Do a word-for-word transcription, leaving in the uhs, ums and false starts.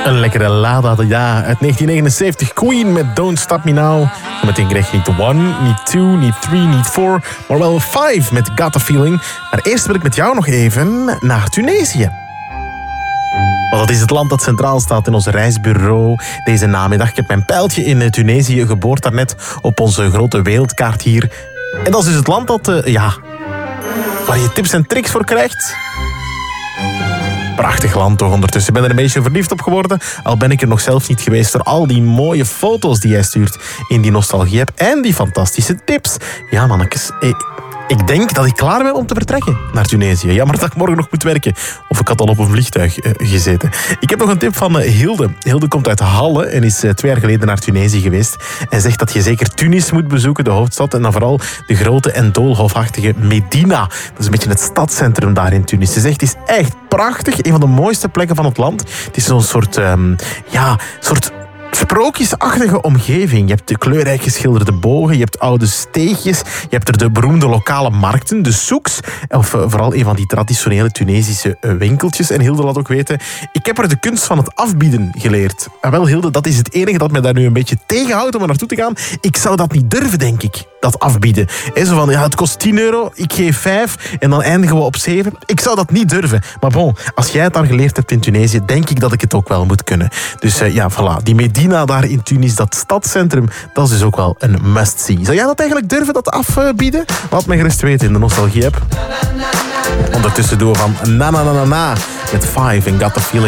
Een lekkere Lada ja uit negentien negenenzeventig. Queen met Don't Stop Me Now. Meteen krijg je niet one, niet two, niet three, niet four, maar wel five met Got a Feeling. Maar eerst wil ik met jou nog even naar Tunesië. Want dat is het land dat centraal staat in ons reisbureau deze namiddag. Ik heb mijn pijltje in Tunesië geboord daarnet op onze grote wereldkaart hier. En dat is dus het land dat, uh, ja, waar je tips en tricks voor krijgt. Prachtig land toch ondertussen. Ik ben er een beetje verliefd op geworden. Al ben ik er nog zelf niet geweest door al die mooie foto's die jij stuurt in die nostalgie-app. En die fantastische tips. Ja, mannetjes. Ik denk dat ik klaar ben om te vertrekken naar Tunesië. Jammer dat ik morgen nog moet werken. Of ik had al op een vliegtuig uh, gezeten. Ik heb nog een tip van uh, Hilde. Hilde komt uit Halle en is uh, twee jaar geleden naar Tunesië geweest. En zegt dat je zeker Tunis moet bezoeken, de hoofdstad. En dan vooral de grote en doolhofachtige Medina. Dat is een beetje het stadscentrum daar in Tunis. Ze zegt, het is echt prachtig. Een van de mooiste plekken van het land. Het is zo'n soort, um, ja, soort sprookjesachtige omgeving. Je hebt de kleurrijk geschilderde bogen, je hebt oude steegjes, je hebt er de beroemde lokale markten, de souks, of uh, vooral een van die traditionele Tunesische uh, winkeltjes. En Hilde laat ook weten, ik heb er de kunst van het afbieden geleerd. En wel Hilde, dat is het enige dat mij daar nu een beetje tegenhoudt om er naartoe te gaan. Ik zou dat niet durven, denk ik, dat afbieden. He, zo van, ja, het kost tien euro, ik geef vijf en dan eindigen we op zeven. Ik zou dat niet durven. Maar bon, als jij het dan geleerd hebt in Tunesië, denk ik dat ik het ook wel moet kunnen. Dus uh, ja, voilà, die Medina daar in Tunis, dat stadscentrum, dat is dus ook wel een must-see. Zou jij dat eigenlijk durven, dat afbieden? Laat me gerust weten in de nostalgie-app. Ondertussen doen we van na na na na na met Five en Got a Feeling.